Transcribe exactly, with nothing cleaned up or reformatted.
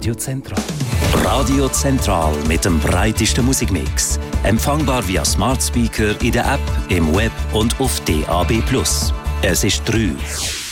Radio Zentral. Radio Zentral mit dem breitesten Musikmix. Empfangbar via Smart Speaker in der App, im Web und auf D A B plus. Es ist drei.